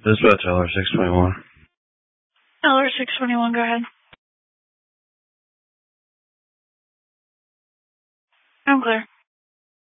Dispatch LR 621. LR 621, go ahead. I'm clear.